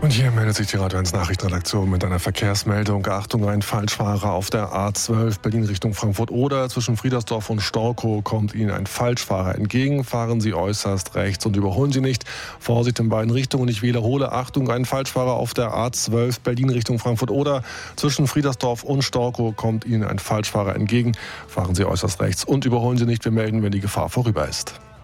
Und hier meldet sich die Radio 1 Nachrichtenredaktion mit einer Verkehrsmeldung. Achtung, ein Falschfahrer auf der A12 Berlin Richtung Frankfurt-Oder. Zwischen Friedersdorf und Storkow kommt Ihnen ein Falschfahrer entgegen. Fahren Sie äußerst rechts und überholen Sie nicht. Vorsicht in beiden Richtungen. Ich wiederhole, Achtung, ein Falschfahrer auf der A12 Berlin Richtung Frankfurt-Oder. Zwischen Friedersdorf und Storkow kommt Ihnen ein Falschfahrer entgegen. Fahren Sie äußerst rechts und überholen Sie nicht. Wir melden, wenn die Gefahr vorüber ist.